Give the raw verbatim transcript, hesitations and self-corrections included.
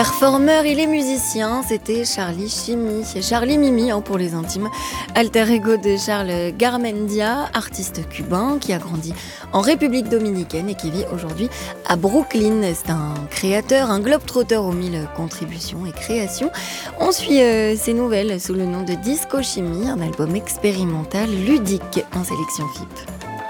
Performeur, il est musicien, c'était Charlie Chimie, Charlie Mimi hein, pour les intimes, alter ego de Charles Garmendia, artiste cubain qui a grandi en République dominicaine et qui vit aujourd'hui à Brooklyn. C'est un créateur, un globe-trotter aux mille contributions et créations. On suit euh, ses nouvelles sous le nom de Disco Chimie, un album expérimental ludique en sélection F I P.